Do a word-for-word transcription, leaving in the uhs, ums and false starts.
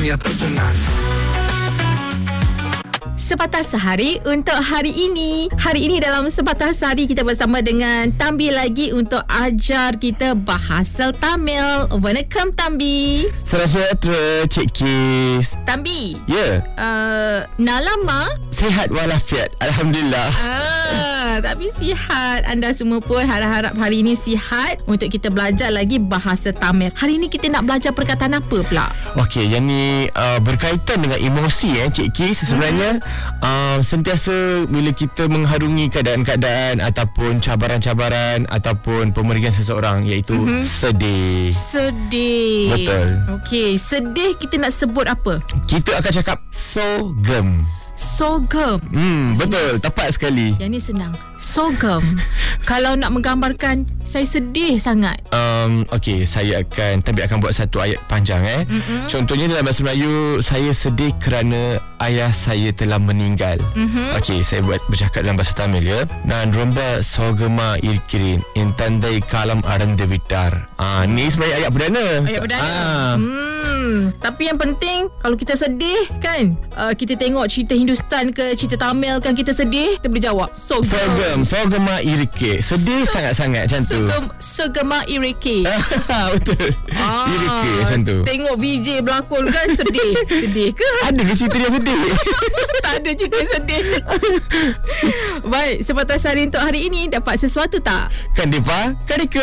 yang tercengang. Sepatah Sehari untuk hari ini. Hari ini dalam Sepatah Sehari kita bersama dengan Tambi lagi untuk ajar kita bahasa Tamil. Vanakkam Tambi. Salam sejahtera Cik Kis. Tambi. Ya. Yeah. Uh, Nalama. Sihat walafiat. Alhamdulillah. Ah, tapi sihat. Anda semua pun harap-harap hari ini sihat untuk kita belajar lagi bahasa Tamil. Hari ini kita nak belajar perkataan apa pula? Okey, yang ni uh, berkaitan dengan emosi eh Cik Kis. Sebenarnya mm-hmm. Uh, sentiasa bila kita mengharungi keadaan-keadaan ataupun cabaran-cabaran ataupun pemergian seseorang, iaitu mm-hmm. sedih. Sedih. Betul. Okey, sedih kita nak sebut apa? Kita akan cakap sogem. Sogem. Hmm, betul, tepat sekali. Yang ni senang. Sogem. Kalau nak menggambarkan, saya sedih sangat. Um, Okey, saya akan Tapi akan buat satu ayat panjang eh. Mm-hmm. Contohnya dalam bahasa Melayu, saya sedih kerana ayah saya telah meninggal. Mm-hmm. Okey, saya buat bercakap dalam bahasa Tamil ya. Nan romba sogema irkirin intandai kalam arande vitar. Ah, ni sebenarnya ayat perdana. Ayat perdana. Ah. Hmm, tapi yang penting kalau kita sedih kan, uh, kita tengok cerita Hindustan ke cerita Tamil kan, kita sedih, kita boleh jawab sogem. Sogem, sogema irike. Sedih so, sangat-sangat macam tu. Sogem, sogema irike. Betul. Ah, irike macam tu. Tengok V J berlakon kan sedih. Sedih ke? Ada ke cerita dia sedih? Tak ada cerita sedih. Baik, Sepatah Sehari untuk hari ini dapat sesuatu tak? Kan Depa? Kan Dika?